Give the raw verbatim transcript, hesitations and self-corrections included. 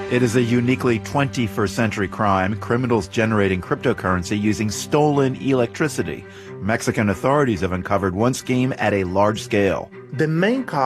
It is a uniquely twenty-first century crime, criminals generating cryptocurrency using stolen electricity. Mexican authorities have uncovered one scheme at a large scale. The main cause